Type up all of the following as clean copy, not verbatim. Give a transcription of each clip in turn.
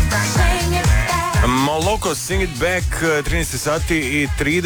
Moloko, Sing It Back, 13 sati i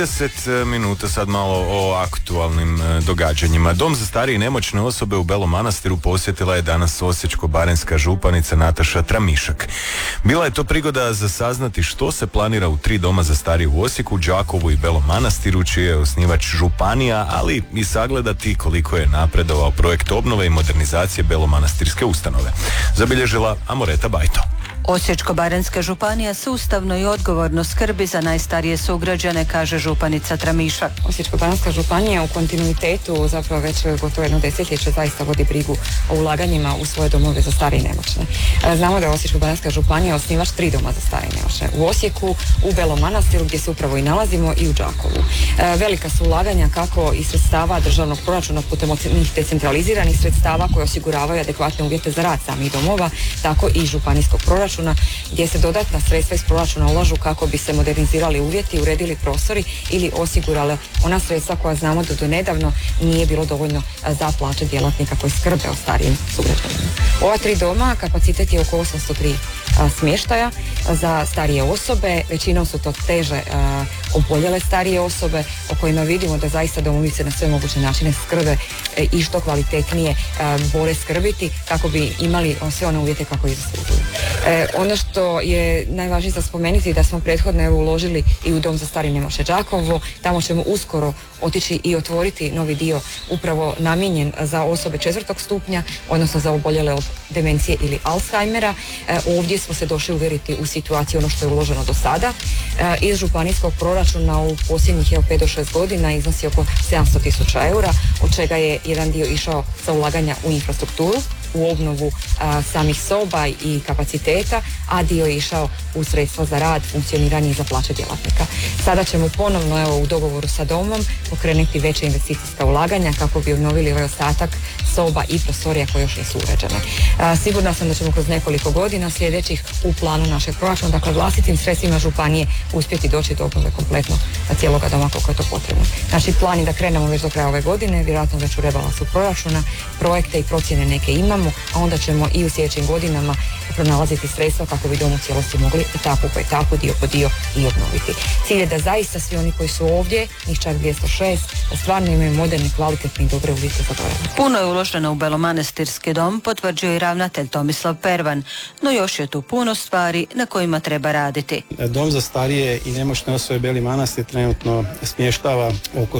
30 minuta, sad malo o aktualnim događanjima. Dom za starije i nemoćne osobe u Belom Manastiru posjetila je danas osječko-baranjska županica Nataša Tramišak. Bila je to prigoda za saznati što se planira u 3 doma za starije u Osijeku, Đakovu i Belom Manastiru, čiji je osnivač županija, ali i sagledati koliko je napredovao projekt obnove i modernizacije belomanastirske ustanove. Zabilježila Amoreta Bajto. Osječko-baranjska županija sustavno i odgovorno skrbi za najstarije sugrađane, kaže županica Tramišak. Osječko-baranjska županija u kontinuitetu zapravo već gotovo jedno desetljeće zaista vodi brigu o ulaganjima u svoje domove za starije i nemoćne. Znamo da je Osječko-baranjska županija osnivač 3 doma za starije i nemoćne. U Osijeku, u Belom Manastiru gdje se upravo i nalazimo i u Đakovu. Velika su ulaganja kako iz sredstava državnog proračuna putem onih decentraliziranih sredstava koje osiguravaju adekvatne uvjete za rad samih domova, tako i županijskog proračuna gdje se dodatna sredstva iz proračuna ulažu kako bi se modernizirali uvjeti, uredili prostori ili osigurale ona sredstva koja znamo da do nedavno nije bilo dovoljno za plaće djelatnika koji skrbe o starijim sugrađanima. Ova 3 doma kapacitet je oko 803 smještaja za starije osobe, većinom su to teže oboljele starije osobe o kojima vidimo da zaista domovi se na sve moguće načine skrbe i što kvalitetnije bore skrbiti kako bi imali sve one uvjete kako ih zaslužuju. Ono što je najvažnije za spomenuti da smo prethodno uložili i u dom za starije i nemoćne Đakovo, tamo ćemo uskoro otići i otvoriti novi dio upravo namijenjen za osobe 4. stupnja, odnosno za oboljele od demencije ili Alzheimera. Ovdje smo se došli uvjeriti u situaciju ono što je uloženo do sada. Iz županijskog proračuna u posljednjih 5 do 6 godina iznosi oko 700.000 eura, od čega je jedan dio išao za ulaganja u infrastrukturu, u obnovu samih soba i kapaciteta, a dio je išao u sredstva za rad, funkcioniranje i za plaće djelatnika. Sada ćemo ponovno u dogovoru sa domom pokrenuti veće investicijska ulaganja kako bi obnovili ovaj ostatak soba i prostorija koje još nisu uređene. Sigurna sam da ćemo kroz nekoliko godina sljedećih u planu našeg proračuna, dakle vlastitim sredstvima županije, uspjeti doći do obnove kompletno cijeloga doma koliko je to potrebno. Naši plan je da krenemo već do kraja ove godine, vjerojatno već u rebalansu proračuna, projekte i procjene neke imamo, a onda ćemo i u sljedećim godinama pronalaziti sredstva kako bi dom u cijelosti mogli etapu po etapu, dio po dio i obnoviti. Cilj je da zaista svi oni koji su ovdje, njih čak 206, da stvarno imaju moderne, kvalitetne i dobre uvjete za boravak. Puno je uloženo u Belomanastirski dom, potvrđuje i ravnatelj Tomislav Pervan, no još je tu puno stvari na kojima treba raditi. Dom za starije i nemoćne osobe Beli Manastir trenutno smještava oko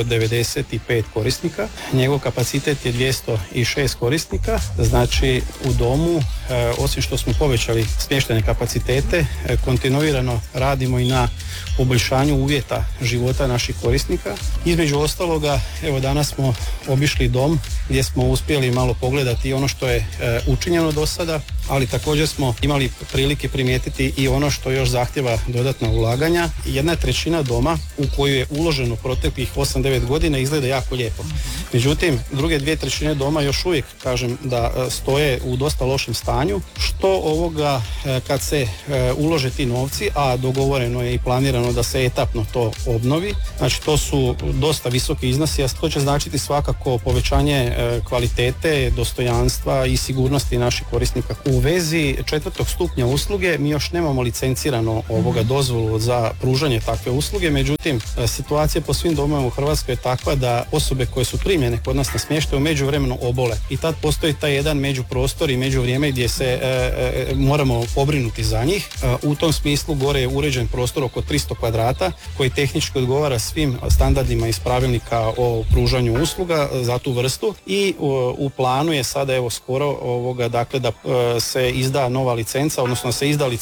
195 korisnika. Njegov kapacitet je 206 korisnika. Znači u domu, osim što smo povećali smještajne kapacitete, kontinuirano radimo i na poboljšanju uvjeta života naših korisnika. Između ostaloga, evo danas smo obišli dom gdje smo uspjeli malo pogledati ono što je učinjeno do sada, ali također smo imali prilike primijetiti i ono što još zahtjeva dodatna ulaganja. 1/3 doma u koju je uloženo proteklih 8-9 godina izgleda jako lijepo. Međutim, druge 2/3 doma još uvijek, kažem, da stoje u dosta lošem stanju, što ovoga kad se ulože ti novci, a dogovoreno je i planirano da se etapno to obnovi, znači to su dosta visoki iznosi, a to će značiti svakako povećanje kvalitete, dostojanstva i sigurnosti naših korisnika. U vezi 4. stupnja usluge mi još nemamo licencirano dozvolu za pružanje takve usluge, međutim situacija po svim domovima u Hrvatskoj je takva da osobe koje su primljene kod nas na smještaju u međuvremenu obole i tad postoji taj jedan međuprostor i međuvrijeme gdje se moramo pobrinuti za njih. U tom smislu gore je uređen prostor oko 300 kvadrata koji tehnički odgovara svim standardima iz pravilnika o pružanju usluga za tu vrstu i u planu je sada skoro dakle da se izda nova licenca, odnosno se izda